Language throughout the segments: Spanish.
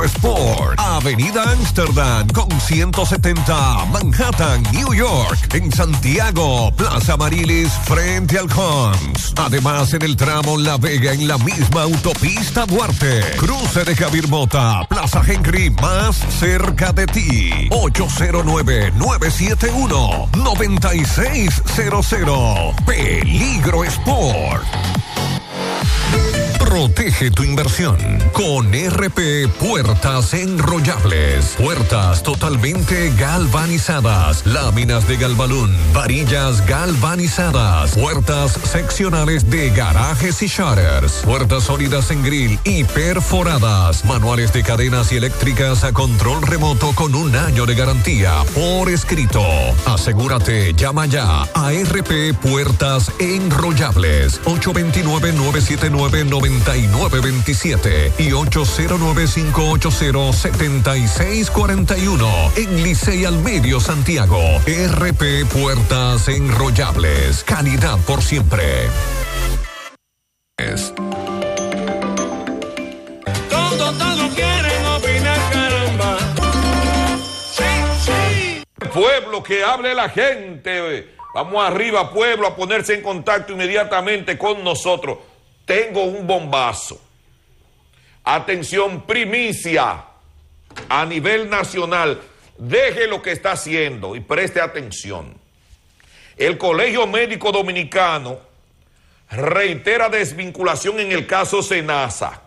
Sport, Avenida Amsterdam con 170, Manhattan, New York. En Santiago, Plaza Marilis frente al Hans. Además, en el tramo La Vega, en la misma autopista Duarte. Cruce de Javier Mota, Plaza Henry, más cerca de ti. 809-971-9600. Peligro Sport. Protege tu inversión con RP Puertas Enrollables. Puertas totalmente galvanizadas, láminas de Galvalún, varillas galvanizadas, puertas seccionales de garajes y shutters, puertas sólidas en grill y perforadas, manuales de cadenas y eléctricas a control remoto con 1 año de garantía por escrito. Asegúrate, llama ya a RP Puertas Enrollables 829-979-9927 y 809-580-7641 en Licey al Medio, Santiago. RP Puertas Enrollables, calidad por siempre. Todos quieren opinar, caramba. Sí. Pueblo, que hable la gente. Vamos arriba, pueblo, a ponerse en contacto inmediatamente con nosotros. Tengo un bombazo. Atención, primicia a nivel nacional. Deje lo que está haciendo y preste atención. El Colegio Médico Dominicano reitera desvinculación en el caso Senasa.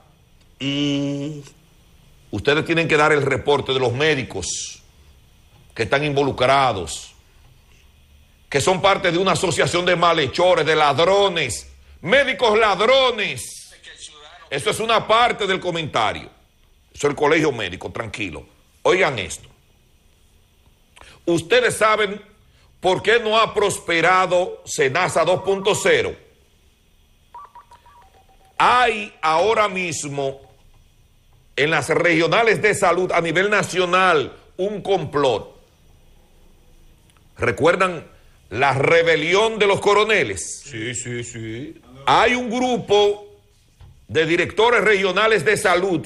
Ustedes tienen que dar el reporte de los médicos que están involucrados, que son parte de una asociación de malhechores, de ladrones. Médicos ladrones. Eso es una parte del comentario. Eso es el colegio médico, tranquilo. Oigan esto. Ustedes saben por qué no ha prosperado Senasa 2.0. Hay ahora mismo en las regionales de salud a nivel nacional un complot. ¿Recuerdan la rebelión de los coroneles? Sí. Hay un grupo de directores regionales de salud,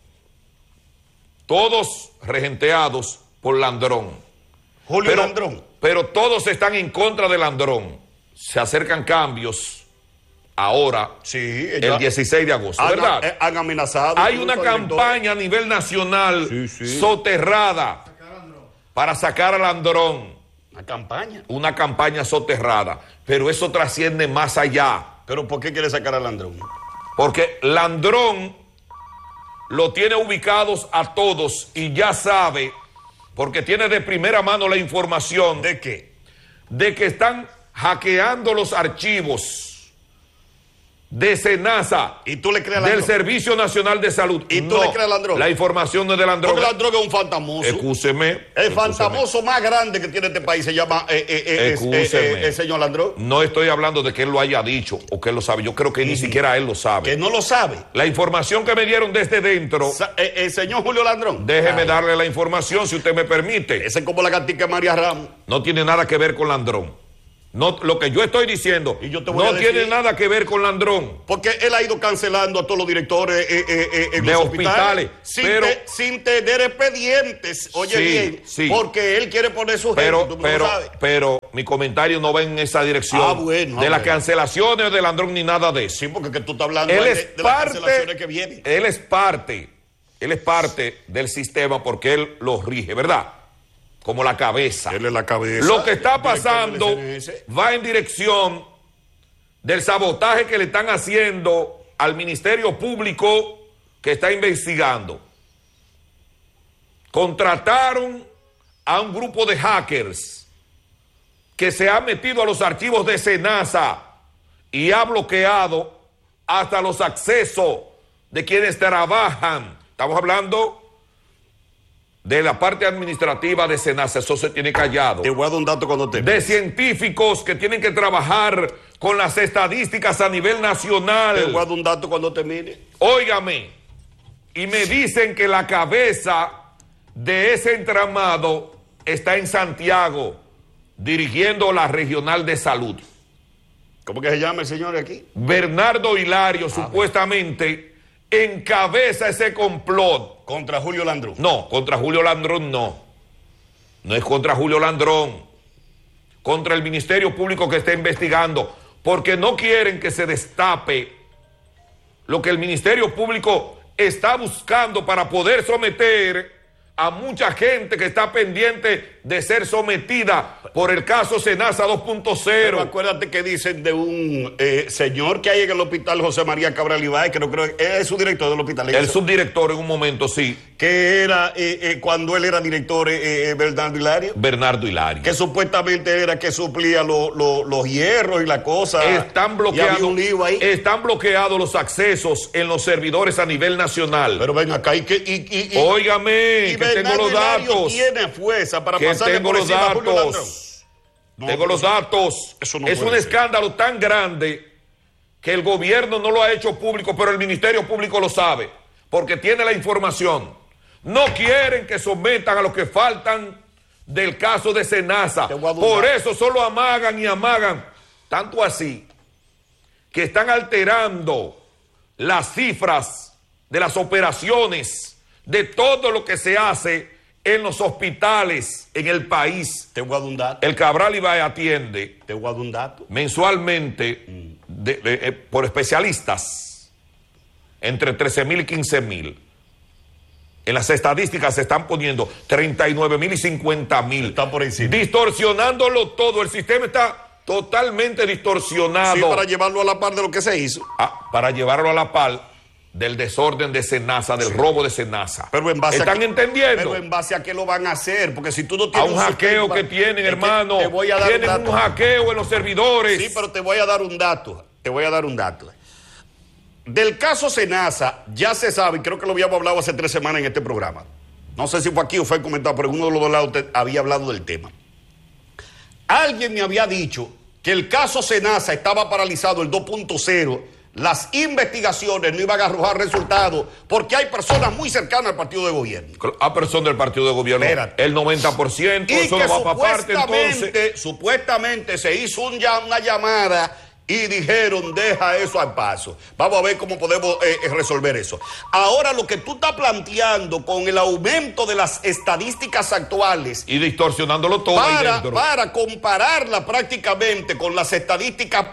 todos regenteados por Landrón. Julio Landrón. Pero todos están en contra de Landrón. Se acercan cambios ahora, el 16 de agosto, ¿verdad? Han amenazado. Hay una campaña a nivel nacional soterrada para sacar a Landrón. Una campaña soterrada. Pero eso trasciende más allá. ¿Pero por qué quiere sacar a Landrón? Porque Landrón lo tiene ubicados a todos y ya sabe, porque tiene de primera mano la información. ¿De qué? De que están hackeando los archivos de Senasa. ¿Y tú le crees a Landrón? Del Servicio Nacional de Salud. ¿Y tú le crees a Landrón? La información no es de Landrón. Porque Landrón es un fantamoso. Excúseme. El fantamoso más grande que tiene este país se llama el señor Landrón. No estoy hablando de que él lo haya dicho o que él lo sabe. Yo creo que ni siquiera él lo sabe. Que no lo sabe. La información que me dieron desde dentro. El señor Julio Landrón. Déjeme darle la información, si usted me permite. Ese es como la cantica de María Ramos. No tiene nada que ver con Landrón. No, lo que yo estoy diciendo no tiene nada que ver con Landrón. Porque él ha ido cancelando a todos los directores en de los hospitales. Sin tener expedientes. Oye, bien. Sí. Porque él quiere poner su gente. Pero mi comentario no va en esa dirección. De las cancelaciones de Landrón ni nada de eso. Sí, porque tú estás hablando de las cancelaciones que vienen. Él es parte del sistema porque él lo rige, ¿verdad? Como la cabeza. Él es la cabeza. Lo que está pasando va en dirección del sabotaje que le están haciendo al Ministerio Público que está investigando. Contrataron a un grupo de hackers que se ha metido a los archivos de Senasa y ha bloqueado hasta los accesos de quienes trabajan. Estamos hablando de la parte administrativa de Senasa. Eso se tiene callado. Te voy a dar un dato cuando te... De científicos que tienen que trabajar con las estadísticas a nivel nacional. Te voy a dar un dato cuando termine. Óigame, y me dicen que la cabeza de ese entramado está en Santiago, dirigiendo la regional de salud. ¿Cómo que se llama el señor aquí? Bernardo Hilario, supuestamente, encabeza ese complot Contra Julio Landrón. No, contra Julio Landrón no. No es contra Julio Landrón. Contra el Ministerio Público que está investigando. Porque no quieren que se destape lo que el Ministerio Público está buscando para poder someter a mucha gente que está pendiente de ser sometida por el caso Senasa 2.0. Pero acuérdate que dicen de un señor que hay en el hospital José María Cabral Ibáez, que no creo es su director del hospital. El subdirector en un momento, sí. Que era, cuando él era director, Bernardo Hilario. Bernardo Hilario. Que supuestamente era que suplía los hierros y la cosa. Están bloqueados los accesos en los servidores a nivel nacional. Pero ven acá óigame, que tengo los datos. Tiene fuerza para que pasarle tengo por los encima a Julio Landrón. datos. Tengo los datos. Eso no es un escándalo tan grande que el gobierno no lo ha hecho público, pero el Ministerio Público lo sabe, porque tiene la información. No quieren que sometan a los que faltan del caso de Senasa. Por eso solo amagan y amagan. Tanto así que están alterando las cifras de las operaciones, de todo lo que se hace en los hospitales en el país. Te voy a dar un dato. El Cabral Ibáez atiende. Te voy a dar un dato. Mensualmente por especialistas entre 13,000 y 15,000. En las estadísticas se están poniendo 39,000 y 50,000. Están por encima. Distorsionándolo todo. El sistema está totalmente distorsionado. Sí, para llevarlo a la par de lo que se hizo. Para llevarlo a la par del desorden de Senasa, del robo de Senasa. Pero en base ¿Están entendiendo? Pero en base a qué lo van a hacer, porque si tú no tienes a un hackeo que tienen, hermano. Te voy a dar tienen un hackeo en los servidores. Sí, pero te voy a dar un dato. Del caso Senasa ya se sabe, y creo que lo habíamos hablado hace 3 semanas en este programa. No sé si fue aquí o fue comentado, pero uno de los dos lados había hablado del tema. Alguien me había dicho que el caso Senasa estaba paralizado, el 2.0. Las investigaciones no iban a arrojar resultados porque hay personas muy cercanas al partido de gobierno. A personas del partido de gobierno. Espérate. El 90%, y eso que no va para parte entonces. Supuestamente se hizo una llamada y dijeron, deja eso al paso. Vamos a ver cómo podemos resolver eso. Ahora lo que tú estás planteando con el aumento de las estadísticas actuales. Y distorsionándolo todo ahí dentro. Para compararla prácticamente con las estadísticas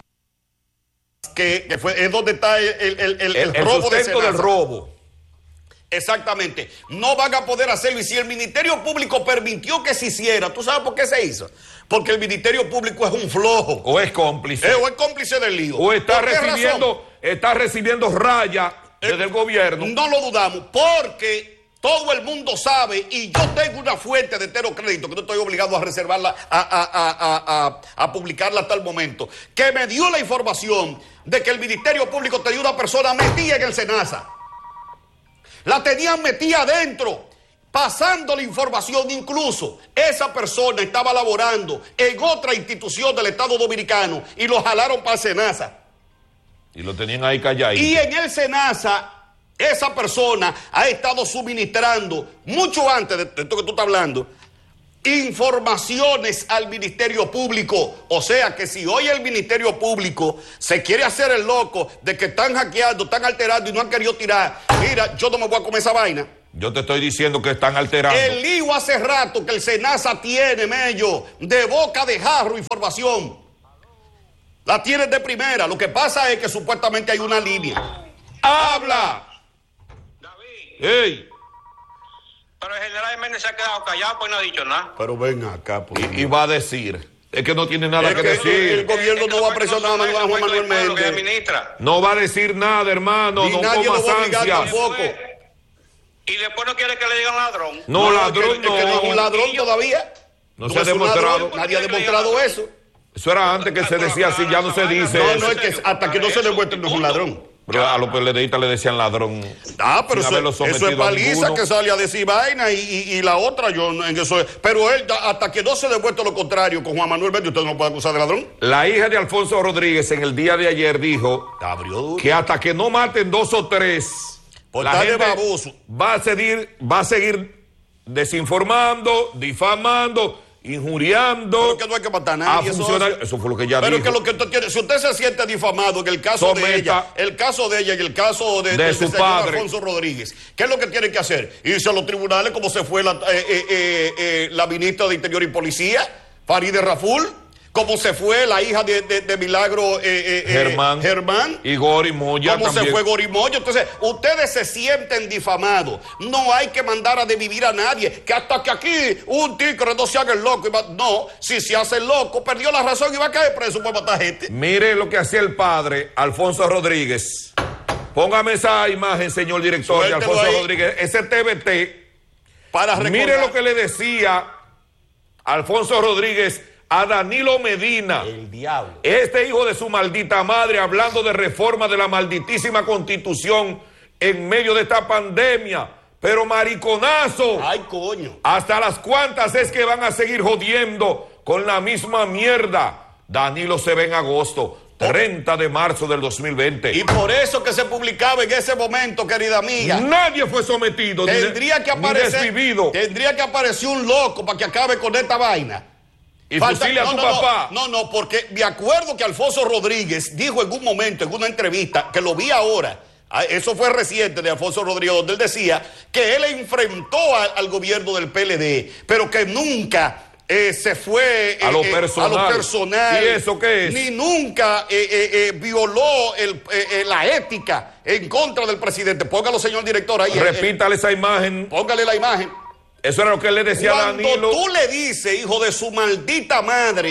que es donde está el robo de Senasa. Del robo. Exactamente. No van a poder hacerlo. Y si el Ministerio Público permitió que se hiciera, ¿tú sabes por qué se hizo? Porque el Ministerio Público es un flojo. O es cómplice. O es cómplice del lío. O está recibiendo raya desde el gobierno. No lo dudamos, porque todo el mundo sabe, y yo tengo una fuente de entero crédito que no estoy obligado a reservarla, a publicarla hasta el momento, que me dio la información de que el Ministerio Público tenía una persona metida en el Senasa. La tenían metida adentro, pasando la información. Incluso esa persona estaba laborando en otra institución del Estado Dominicano y lo jalaron para el Senasa. Y lo tenían ahí calladito. Y en el Senasa, esa persona ha estado suministrando, mucho antes de esto que tú estás hablando, informaciones al Ministerio Público. O sea que si hoy el Ministerio Público se quiere hacer el loco de que están hackeando, están alterando y no han querido tirar, mira, yo no me voy a comer esa vaina. Yo te estoy diciendo que están alterando. El lío hace rato que el Senasa tiene, Mello, de boca de jarro información. La tienen de primera. Lo que pasa es que supuestamente hay una línea. ¡Habla! David. ¡Ey! Pero el general Jiménez se ha quedado callado, pues no ha dicho nada. Pero ven acá, por y va a decir. Es que no tiene nada que decir. El gobierno no va a presionar a Juan Manuel Méndez. No va a decir nada, hermano. Ni no nadie comas lo va a obligar ansias. tampoco. Y después no quiere que le digan ladrón. No, ladrón no. Es que no es un ladrón todavía. No se ha demostrado. Nadie ha demostrado eso. Eso era antes que se decía así, ya no se dice. No, es que hasta que no se demuestre no es un ladrón. Pero a los PLDistas le decían ladrón. Pero eso es paliza que sale a decir vaina y la otra yo en eso es. Pero él, hasta que no se demuestre lo contrario con Juan Manuel Méndez, usted no lo puede acusar de ladrón. La hija de Alfonso Rodríguez en el día de ayer dijo que hasta que no maten 2 o 3, la gente va a seguir desinformando, difamando injuriando Pero que no hay que matar a nadie. Eso fue lo que ella pero dijo. que lo que usted tiene, si usted se siente difamado en el caso de ella y el caso de su señor padre Alfonso Rodríguez, ¿qué es lo que tiene que hacer? Irse a los tribunales como se fue la ministra de Interior y Policía, Farideh Raful, como se fue la hija de Milagro Germán y Gori Moya como también. se fue Gori Moya. Entonces, ustedes se sienten difamados. No hay que mandar a desvivir a nadie. Que hasta que aquí un tigre no se haga el loco. No, si se hace el loco, perdió la razón y va a caer preso por matar gente. Mire lo que hacía el padre, Alfonso Rodríguez. Póngame esa imagen, señor director, de Alfonso Rodríguez. Ese TBT. Para recordar. Mire lo que le decía Alfonso Rodríguez a Danilo Medina, el diablo, este hijo de su maldita madre, hablando de reforma de la malditísima Constitución en medio de esta pandemia. Pero mariconazo, ay coño, hasta las cuantas es que van a seguir jodiendo con la misma mierda. Danilo se ve en agosto, 30 de marzo del 2020. Y por eso que se publicaba en ese momento, querida amiga. Nadie fue sometido, tendría que aparecer un loco para que acabe con esta vaina. Y fusile a tu papá. No, porque me acuerdo que Alfonso Rodríguez dijo en un momento, en una entrevista, que lo vi ahora, eso fue reciente de Alfonso Rodríguez, donde él decía que él enfrentó al gobierno del PLD, pero que nunca se fue a lo personal. ¿Y eso qué es? Ni nunca violó la ética en contra del presidente. Póngalo, señor director, ahí. Repítale esa imagen. Póngale la imagen. Eso era lo que él le decía a Danilo. Cuando tú le dices, hijo de su maldita madre,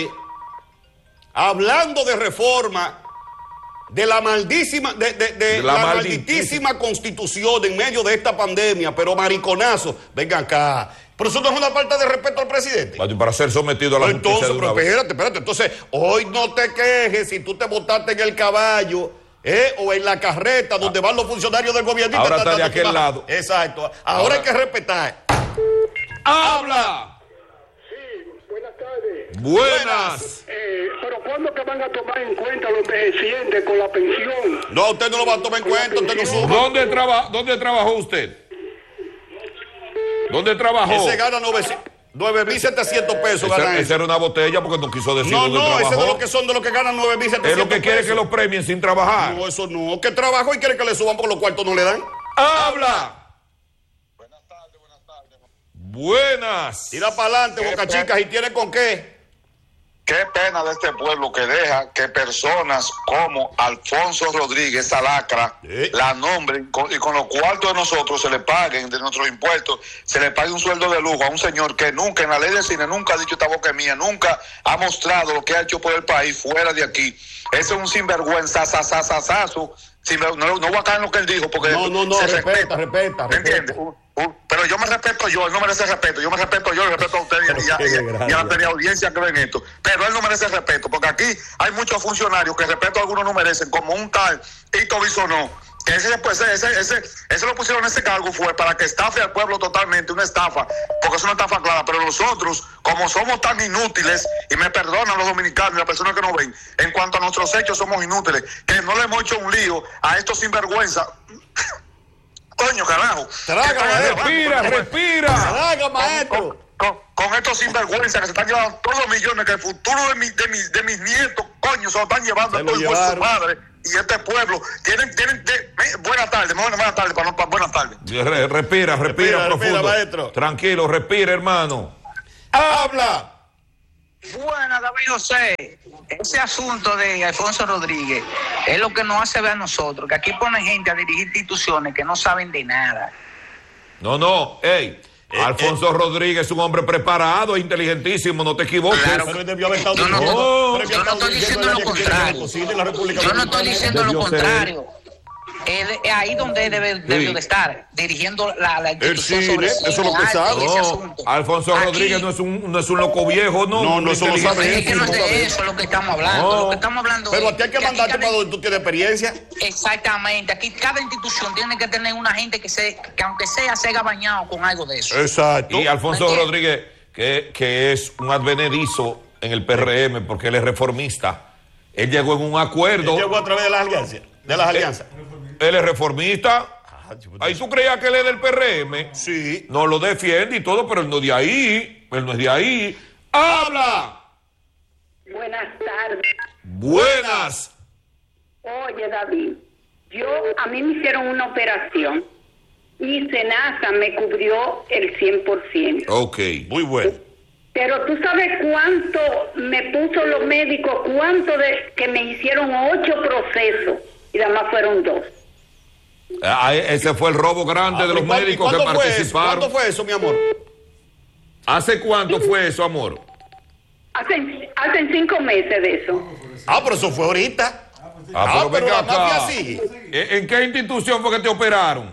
hablando de reforma, de la malditísima Constitución en medio de esta pandemia, pero mariconazo, venga acá. Pero eso no es una falta de respeto al presidente. Para ser sometido a la justicia de una vez. Espérate. Entonces, hoy no te quejes si tú te montaste en el caballo o en la carreta donde van los funcionarios del gobierno. Ahora está de aquel lado. Exacto. Ahora hay que respetar. ¡Habla! Sí, buenas tardes. Buenas. Pero ¿cuándo que van a tomar en cuenta los envejecientes con la pensión? No, usted no lo va a tomar en cuenta, usted no suma. ¿Dónde trabajó usted? ¿Dónde trabajó? Ese gana 9.700 pesos. Esa era una botella porque no quiso decir dónde trabajó. Ese de los que ganan 9.700 pesos. Es lo que quiere que los premien sin trabajar. No, eso no. Que trabajó y quiere que le suban porque los cuartos no le dan. ¡Habla! Buenas. Tira para adelante, Boca Chica, y tiene con qué. Qué pena de este pueblo que deja que personas como Alfonso Rodríguez, esa lacra, la nombren y con los cuartos de nosotros se le paguen, de nuestros impuestos, se le pague un sueldo de lujo a un señor que nunca, en la ley de cine, nunca ha dicho esta boca es mía, nunca ha mostrado lo que ha hecho por el país fuera de aquí. Ese es un sinvergüenza, sasasasazo. No voy a caer en lo que él dijo, porque no, respeta. ¿Me entiendes? Pero yo me respeto él no merece respeto. Yo me respeto le respeto a ustedes y a la teleaudiencia que ven esto. Pero él no merece respeto, porque aquí hay muchos funcionarios que respeto algunos no merecen, como un tal Hito Bisonó, que ese lo pusieron en ese cargo fue para que estafe al pueblo totalmente, una estafa, porque es una estafa clara. Pero nosotros, como somos tan inútiles, y me perdonan los dominicanos y las personas que nos ven, en cuanto a nuestros hechos somos inútiles, que no le hemos hecho un lío a estos sinvergüenza. Coño, carajo. Respira. Traga, maestro. Con estos sinvergüenzas que se están llevando todos los millones, que el futuro de mis nietos, coño, se lo están llevando a todo su madre. Y este pueblo buenas tardes, buenas tardes. Respira profundo. Maestro. Tranquilo, respira, hermano. ¡Habla! Buena, David José. Ese asunto de Alfonso Rodríguez es lo que nos hace ver a nosotros, que aquí ponen gente a dirigir instituciones que no saben de nada. Alfonso Rodríguez es un hombre preparado e inteligentísimo, no te equivoques. Claro, yo no estoy diciendo lo contrario. Yo no estoy diciendo lo contrario. Es ahí donde debe de estar, dirigiendo la institución sobre eso es lo que sabe. ese asunto. Alfonso Rodríguez no es un loco viejo, no eso lo sabe. Es que no es de eso lo que estamos hablando. Lo que estamos hablando pero a ti hay que mandarte para donde tú tienes experiencia. Exactamente. Aquí cada institución tiene que tener una gente que aunque sea, se haya bañado con algo de eso. Exacto. Y Alfonso Rodríguez, que es un advenedizo en el PRM, porque él es reformista. Él llegó en un acuerdo. Él llegó a través de las alianzas. Él es reformista. Ahí tú creías que él es del PRM. Sí. No lo defiende y todo, pero él no es de ahí. ¡Habla! Buenas tardes. Buenas. Oye, David, a mí me hicieron una operación y Senasa me cubrió el 100%. Ok, muy bueno. Pero tú sabes cuánto me puso los médicos, que me hicieron 8 procesos y nada más fueron 2. Ese fue el robo grande de los médicos que participaron. ¿Cuándo fue eso, mi amor? ¿Hace cuánto fue eso, amor? Hacen 5 meses de eso. Pero eso fue ahorita. Pero venga la acá. mafia sigue. ¿En qué institución fue que te operaron?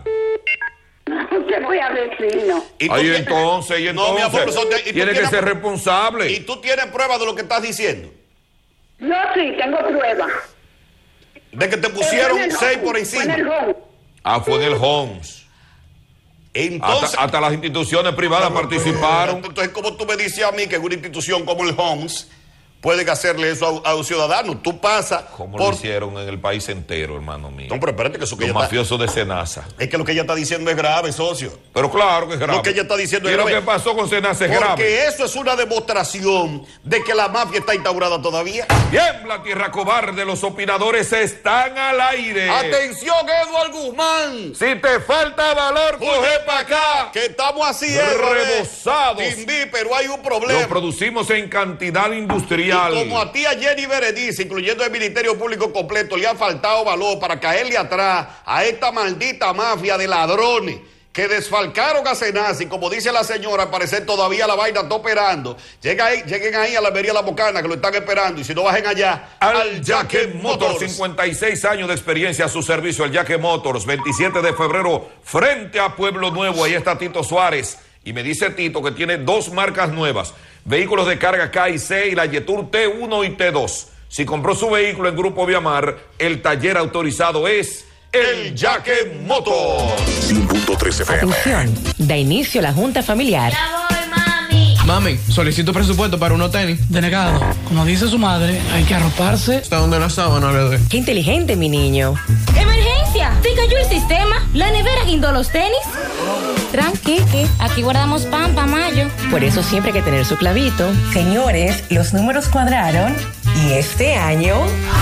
No te voy a decir, no. Entonces, No, mi amor, tiene que ser responsable. ¿Y tú tienes pruebas de lo que estás diciendo? No, sí, tengo pruebas. De que te pusieron 6 por encima. Fue en el home. Fue en el Homs. Entonces, hasta las instituciones privadas participaron. Entonces, ¿cómo tú me dices a mí que en una institución como el Homs pueden hacerle eso a un ciudadano? Tú pasas Como lo hicieron en el país entero, hermano mío. No, pero espérate, que eso que los mafiosos de Senasa. Es que lo que ella está diciendo es grave, socio. Pero claro que es grave. Lo que ella está diciendo es grave. grave. Lo que pasó con Senasa es grave. Porque eso es una demostración de que la mafia está instaurada todavía. Tiembla, tierra cobarde, los opinadores están al aire. ¡Atención, Eduardo Guzmán! Si te falta valor, coge para acá. Que estamos así, rebosados. Pero hay un problema. Lo producimos en cantidad industrial. Y como a ti, a Jenny Berenice, incluyendo el Ministerio Público completo, le ha faltado valor para caerle atrás a esta maldita mafia de ladrones que desfalcaron a Senasa, y como dice la señora, al parecer todavía la vaina está operando. Lleguen ahí a la Almería La Bocana, que lo están esperando, y si no, bajen allá al Yaque Motors. 56 años de experiencia a su servicio, el Yaque Motors, 27 de febrero, frente a Pueblo Nuevo. Ahí está Tito Suárez. Y me dice Tito que tiene 2 marcas nuevas, vehículos de carga K y C, y la Yetur T1 y T2. Si compró su vehículo en Grupo Viamar, el taller autorizado es el Yaque Motors. 100.3 FM. Atención, da inicio la Junta Familiar. Ya voy, mami. Mami, solicito presupuesto para unos tenis. Denegado. Como dice su madre, hay que arroparse hasta donde la sábana le dé. Qué inteligente, mi niño. ¡Emergencia! ¿Se cayó el sistema? ¿La nevera guindó los tenis? Tranqui, aquí guardamos pan para mayo. Por eso siempre hay que tener su clavito. Señores, los números cuadraron y este año...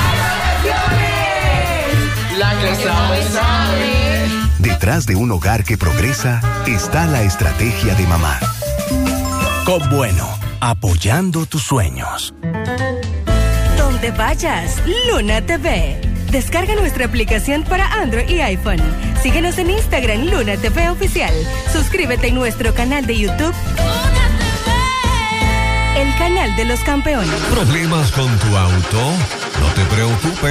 La que sabe. Detrás de un hogar que progresa está la estrategia de mamá. Con Bueno, apoyando tus sueños. Donde vayas, Luna TV. Descarga nuestra aplicación para Android y iPhone. Síguenos en Instagram, Luna TV Oficial. Suscríbete en nuestro canal de YouTube, ¡Luna TV! el canal de los campeones. ¿Problemas con tu auto? No te preocupes.